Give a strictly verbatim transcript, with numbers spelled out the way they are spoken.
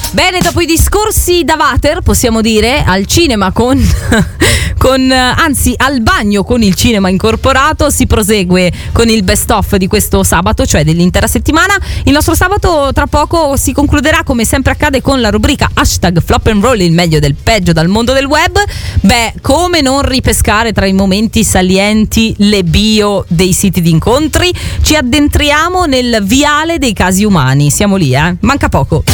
Bene, dopo i discorsi da water, possiamo dire, al cinema con, con anzi al bagno con il cinema incorporato, si prosegue con il best of di questo sabato, cioè dell'intera settimana. Il nostro sabato tra poco si concluderà, come sempre accade, con la rubrica hashtag Flop and Roll, il meglio del peggio dal mondo del web. Beh, come non ripescare tra i momenti salienti le bio dei siti di incontri? Ci addentriamo nel viale dei casi umani, siamo lì, eh? Manca poco.